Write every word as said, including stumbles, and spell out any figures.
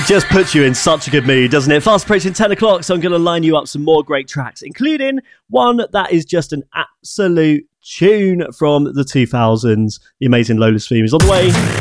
just puts you in such a good mood, doesn't it? Fast approaching ten o'clock, so I'm going to line you up some more great tracks, including one that is just an absolute tune from the two thousands. The amazing Lola's theme is on the way.